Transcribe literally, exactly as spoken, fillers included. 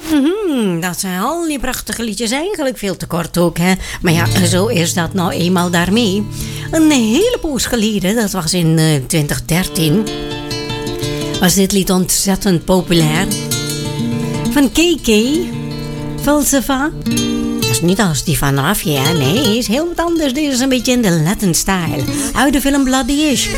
Mhm, dat zijn al die prachtige liedjes, eigenlijk veel te kort ook, hè. Maar ja, zo is dat nou eenmaal daarmee. Een hele poos geleden, dat was in uh, twintig dertien... was dit lied ontzettend populair. Van K K, Falsafa. Dat is niet als die van Raffi, hè. Nee, is heel wat anders. Dit is een beetje in de Latin style. Uit de film Bloody Ish.